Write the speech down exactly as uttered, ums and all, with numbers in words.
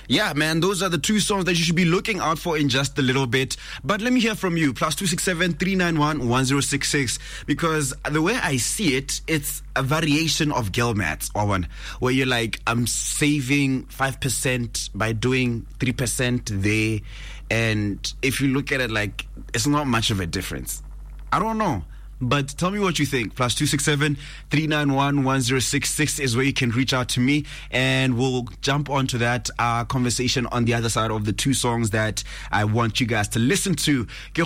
Yeah, man, those are the two songs that you should be looking out for in just a little bit. But let me hear from you, plus two six seven, three nine one, one zero six six, because the way I see it, it's a variation of girl maths, Owen, where you're like, I'm saving five percent by doing three percent there. And if you look at it, like, it's not much of a difference. I don't know. But tell me what you think. Plus two six seven, three nine one, one zero six six is where you can reach out to me, and we'll jump onto that uh, conversation on the other side of the two songs that I want you guys to listen to.